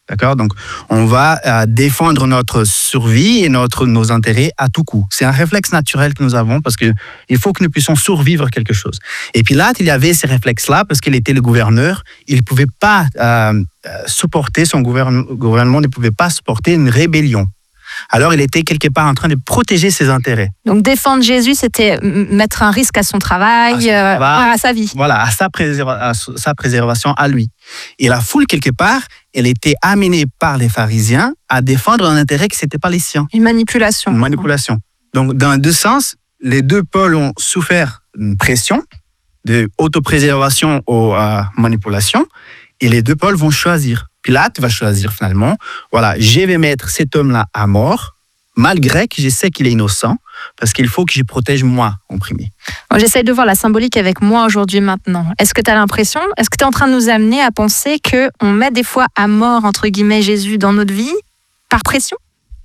D'accord? Donc, on va défendre notre survie et nos intérêts à tout coup. C'est un réflexe naturel que nous avons parce qu'il faut que nous puissions survivre quelque chose. Et Pilate, il avait ces réflexes-là parce qu'il était le gouverneur. Il ne pouvait pas supporter, son gouvernement ne pouvait pas supporter une rébellion. Alors, il était quelque part en train de protéger ses intérêts. Donc, défendre Jésus, c'était mettre un risque à son travail, à sa vie. Voilà, à sa préservation à lui. Et la foule, quelque part, elle était amenée par les pharisiens à défendre un intérêt qui n'était pas les siens. Une manipulation. Une manipulation. Donc, dans deux sens, les deux pôles ont souffert une pression de autopréservation aux manipulations, et les deux pôles vont choisir. Pilate va choisir finalement, voilà, je vais mettre cet homme-là à mort, malgré que je sais qu'il est innocent, parce qu'il faut que je protège moi en premier. J'essaie de voir la symbolique avec moi aujourd'hui maintenant. Est-ce que tu as l'impression, est-ce que tu es en train de nous amener à penser qu'on met des fois à mort, entre guillemets, Jésus dans notre vie, par pression?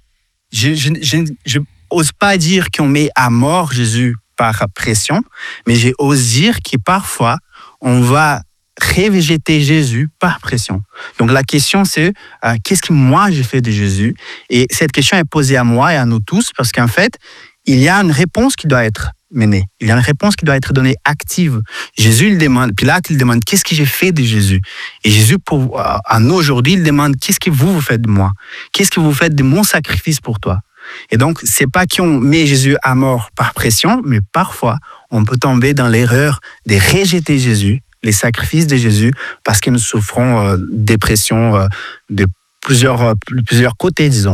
Je n'ose pas dire qu'on met à mort Jésus par pression, mais j'ose dire que parfois, on va révégéter Jésus par pression. Donc la question c'est qu'est-ce que moi j'ai fait de Jésus? Et cette question est posée à moi et à nous tous parce qu'en fait, il y a une réponse qui doit être menée. Il y a une réponse qui doit être donnée active. Jésus, il demande, Pilate, il demande qu'est-ce que j'ai fait de Jésus? Et Jésus, à nous aujourd'hui, il demande qu'est-ce que vous faites de moi? Qu'est-ce que vous faites de mon sacrifice pour toi? Et donc, c'est pas qu'on met Jésus à mort par pression, mais parfois, on peut tomber dans l'erreur de rejeter Jésus, les sacrifices de Jésus, parce que nous souffrons des pressions de plusieurs côtés, disons.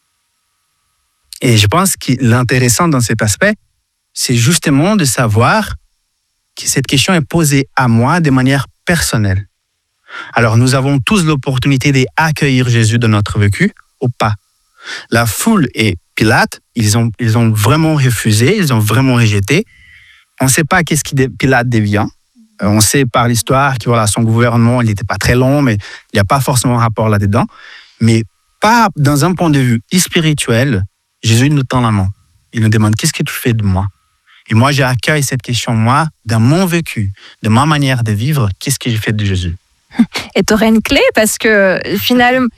Et je pense que l'intéressant dans cet aspect, c'est justement de savoir que cette question est posée à moi de manière personnelle. Alors, nous avons tous l'opportunité d'accueillir Jésus dans notre vécu ou pas. La foule et Pilate, ils ont vraiment refusé, ils ont vraiment rejeté. On ne sait pas qu'est-ce qui Pilate devient. On sait par l'histoire que voilà, son gouvernement il n'était pas très long, mais il n'y a pas forcément un rapport là-dedans. Mais pas dans un point de vue spirituel, Jésus nous tend la main. Il nous demande qu'est-ce que tu fais de moi? Et moi, j'accueille cette question, moi, dans mon vécu, de ma manière de vivre, qu'est-ce que j'ai fait de Jésus? Et tu aurais une clé parce que finalement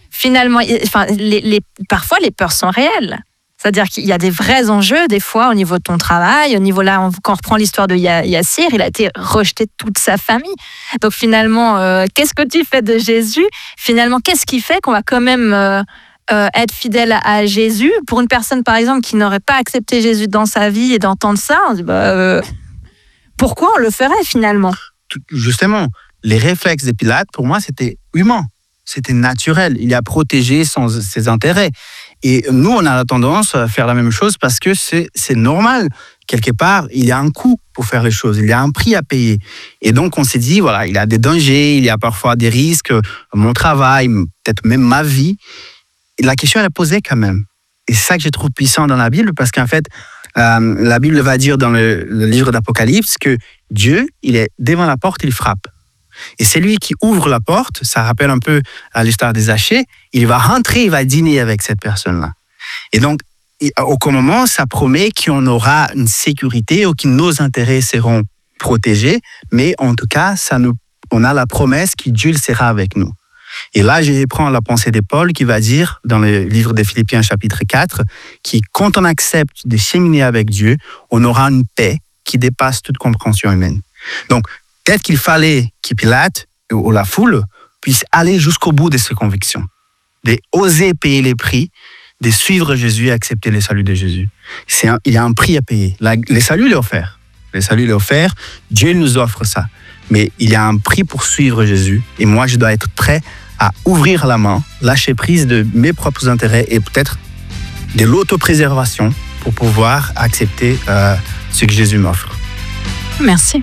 parfois les peurs sont réelles. C'est-à-dire qu'il y a des vrais enjeux, des fois, au niveau de ton travail, au niveau là, quand on reprend l'histoire de Yassir, il a été rejeté de toute sa famille. Donc finalement, qu'est-ce que tu fais de Jésus? Finalement, qu'est-ce qui fait qu'on va quand même être fidèle à Jésus? Pour une personne, par exemple, qui n'aurait pas accepté Jésus dans sa vie et d'entendre ça, on se dit, pourquoi on le ferait finalement? Justement, les réflexes de Pilate, pour moi, c'était humain. C'était naturel. Il a protégé ses intérêts. Et nous, on a la tendance à faire la même chose parce que c'est normal. Quelque part, il y a un coût pour faire les choses. Il y a un prix à payer. Et donc, on s'est dit, voilà, il y a des dangers, il y a parfois des risques, mon travail, peut-être même ma vie. Et la question, elle est posée quand même. Et c'est ça que je trouve puissant dans la Bible parce qu'en fait, la Bible va dire dans le livre d'Apocalypse que Dieu, il est devant la porte, il frappe. Et c'est lui qui ouvre la porte, ça rappelle un peu l'histoire des Zachée, il va rentrer, il va dîner avec cette personne-là. Et donc, au moment, ça promet qu'on aura une sécurité ou que nos intérêts seront protégés, mais en tout cas, on a la promesse que Dieu sera avec nous. Et là, je prends la pensée de Paul qui va dire, dans le livre de Philippiens chapitre 4, que quand on accepte de cheminer avec Dieu, on aura une paix qui dépasse toute compréhension humaine. Donc, peut-être qu'il fallait que Pilate ou la foule puisse aller jusqu'au bout de ses convictions, d'oser payer les prix, de suivre Jésus et accepter le salut de Jésus. Il y a un prix à payer. Le salut il est offert. Le salut il est offert. Dieu nous offre ça. Mais il y a un prix pour suivre Jésus. Et moi, je dois être prêt à ouvrir la main, lâcher prise de mes propres intérêts et peut-être de l'autopréservation pour pouvoir accepter ce que Jésus m'offre. Merci.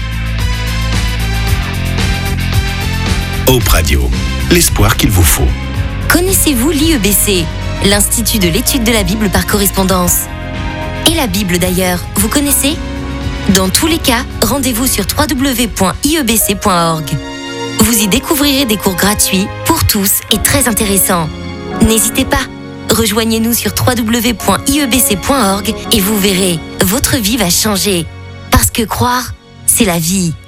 Hope Radio, l'espoir qu'il vous faut. Connaissez-vous l'IEBC, l'Institut de l'étude de la Bible par correspondance? Et la Bible d'ailleurs, vous connaissez? Dans tous les cas, rendez-vous sur www.iebc.org. Vous y découvrirez des cours gratuits pour tous et très intéressants. N'hésitez pas, rejoignez-nous sur www.iebc.org et vous verrez, votre vie va changer. Parce que croire, c'est la vie.